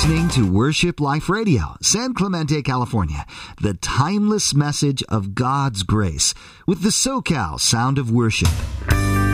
listening to Worship Life Radio, San Clemente, California, the timeless message of God's grace with the SoCal Sound of Worship.